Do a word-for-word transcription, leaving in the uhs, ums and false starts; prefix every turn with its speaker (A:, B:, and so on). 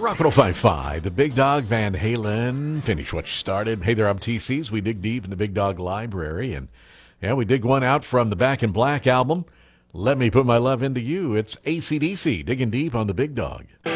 A: Rock one oh five point five, the Big Dog Van Halen. Finish what you started. Hey there, I'm T C's. We dig deep in the Big Dog library. And yeah, we dig one out from the Back in Black album. Let me put my love into you. It's A C D C, digging deep on the Big Dog.